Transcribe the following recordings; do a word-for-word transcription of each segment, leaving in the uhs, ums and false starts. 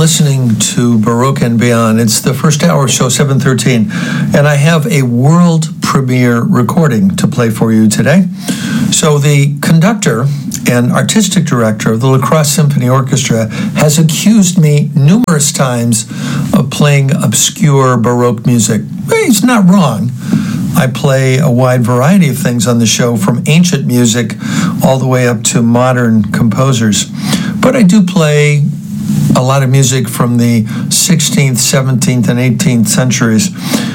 listening to Baroque and Beyond. It's the first hour show, seven thirteen, and I have a world premiere recording to play for you today. So the conductor and artistic director of the La Crosse Symphony Orchestra has accused me numerous times of playing obscure Baroque music. He's not wrong. I play a wide variety of things on the show, from ancient music all the way up to modern composers. But I do play a lot of music from the sixteenth, seventeenth, and eighteenth centuries.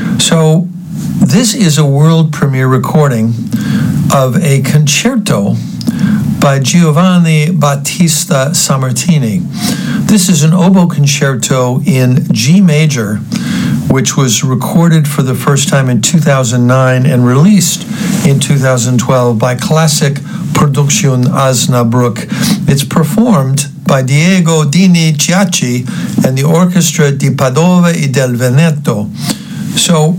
So this is a world premiere recording of a concerto by Giovanni Battista Sammartini. This is an oboe concerto in G major, which was recorded for the first time in two thousand nine and released in two thousand twelve by Classic Production Osnabrück. It's performed by Diego Dini Ciacci and the Orchestra di Padova e del Veneto. So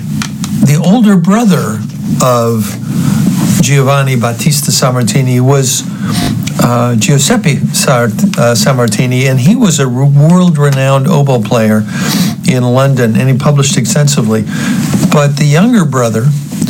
the older brother of Giovanni Battista Sammartini was uh, Giuseppe Sart, uh, Sammartini, and he was a world-renowned oboe player in London, and he published extensively. But the younger brother,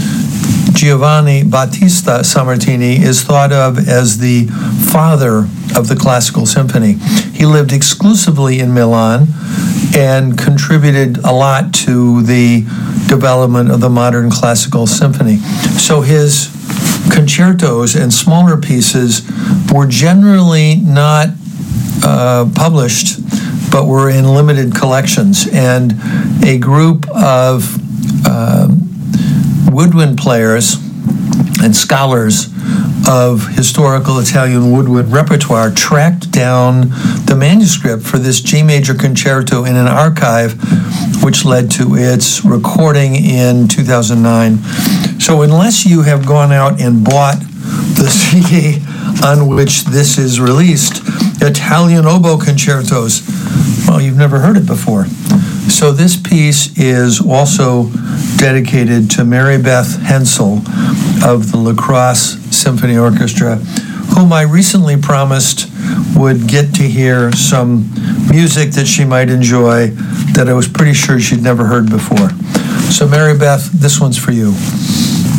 Giovanni Battista Sammartini, is thought of as the father of the classical symphony. He lived exclusively in Milan and contributed a lot to the development of the modern classical symphony. So his concertos and smaller pieces were generally not uh, published, but were in limited collections. And a group of uh, woodwind players and scholars of historical Italian woodwind repertoire tracked down the manuscript for this G major concerto in an archive, which led to its recording in two thousand nine. So unless you have gone out and bought the C D on which this is released, Italian oboe concertos, well, you've never heard it before. So this piece is also dedicated to Mary Beth Hensel of the La Crosse Symphony Orchestra, whom I recently promised would get to hear some music that she might enjoy that I was pretty sure she'd never heard before. So Mary Beth, this one's for you.